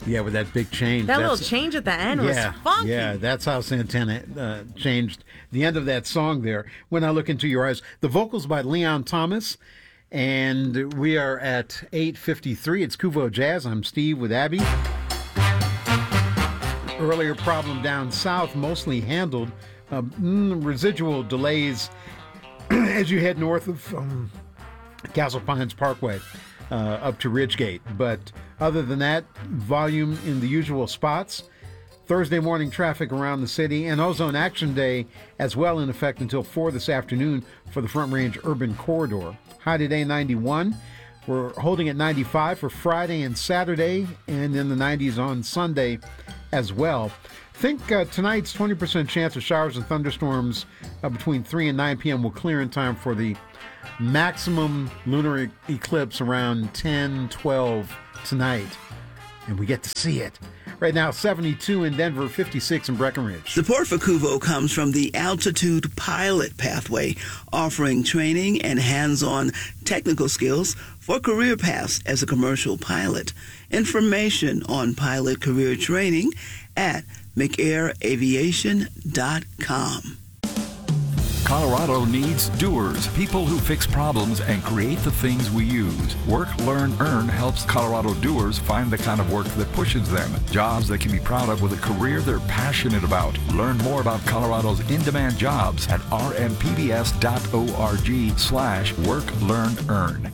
Yeah, with that big change. That little change at the end was funky. Yeah, that's how Santana changed the end of that song there. When I Look Into Your Eyes. The vocals by Leon Thomas. And we are at 8:53. It's Kuvo Jazz. I'm Steve with Abby. Earlier problem down south, mostly handled. Residual delays as you head north of Castle Pines Parkway up to Ridgegate. But other than that, volume in the usual spots. Thursday morning traffic around the city, and Ozone Action Day as well in effect until 4 this afternoon for the Front Range Urban Corridor. High today 91. We're holding at 95 for Friday and Saturday, and in the 90s on Sunday as well. Think tonight's 20% chance of showers and thunderstorms between 3 and 9 p.m. will clear in time for the maximum lunar eclipse around 10-12 tonight. And we get to see it. Right now, 72 in Denver, 56 in Breckenridge. Support for Kuvo comes from the Altitude Pilot Pathway, offering training and hands-on technical skills for career paths as a commercial pilot. Information on pilot career training at McAirAviation.com. Colorado needs doers, people who fix problems and create the things we use. Work, Learn, Earn helps Colorado doers find the kind of work that pushes them. Jobs they can be proud of with a career they're passionate about. Learn more about Colorado's in-demand jobs at rmpbs.org/Work, Learn, Earn.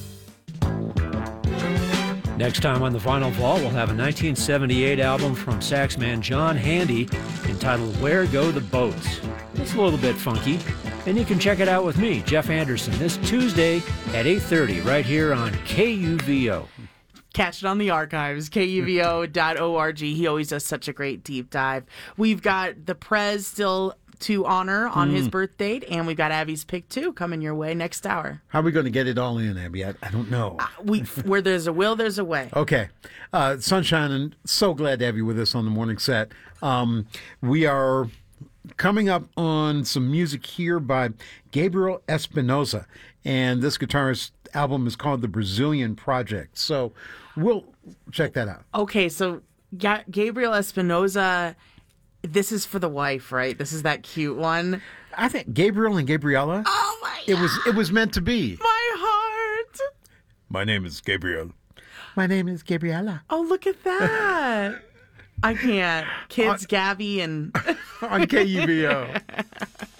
Next time on The Final Fall, we'll have a 1978 album from saxman John Handy entitled Where Go the Boats. It's a little bit funky, and you can check it out with me, Jeff Anderson, this Tuesday at 8:30 right here on KUVO. Catch it on the archives, kuvo.org. He always does such a great deep dive. We've got the Prez still to honor on his birth date, and we've got Abby's Pick 2 coming your way next hour. How are we going to get it all in, Abby? I don't know. Where there's a will, there's a way. Okay. Sunshine, and so glad to have you with us on the morning set. We are coming up on some music here by Gabriel Espinosa, and this guitarist's album is called The Brazilian Project. So we'll check that out. Okay, so Gabriel Espinosa... This is for the wife, right? This is that cute one. I think Gabriel and Gabriella. Oh my God. It was meant to be. My heart. My name is Gabriel. My name is Gabriella. Oh, look at that. I can't. Kids, Gabby, and... on KUVO.